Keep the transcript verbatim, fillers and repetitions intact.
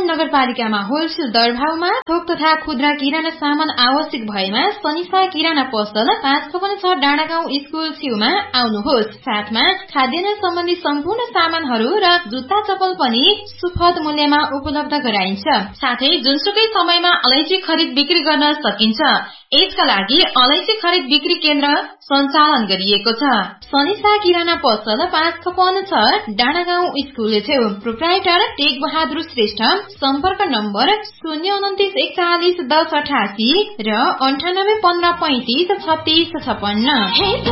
नगरपालिकामा होलसेल दरभावमा थोक तथा खुद्रा किराना सामान आवश्यक भएमा सनिसा किराना पसल पाँच खपन छ डाँडागाउँ स्कुल छेउमा आउनुहोस्। साथमा खाद्यान्न सम्बन्धी सम्पूर्ण सामानहरू र जुत्ता चप्पल पनि सुपथ मूल्यमा उपलब्ध गराइन्छ। साथै जुनसुकै समयमा अलैँची खरिद बिक्री गर्न सकिन्छ। यसका लागि अलैँची खरिद बिक्री केन्द्र सञ्चालन गरिएको छ। सनिसा किराना पसल पाँच खपन छ डाँडागाउँ स्कुल छेउ। Proprietor take Bahadur Shrestha. सम्पर्क नम्बर शून्य उन्तिस एकचालिस दस अठासी र अन्ठानब्बे पन्ध्र पैंतिस छत्तीस छपन्न।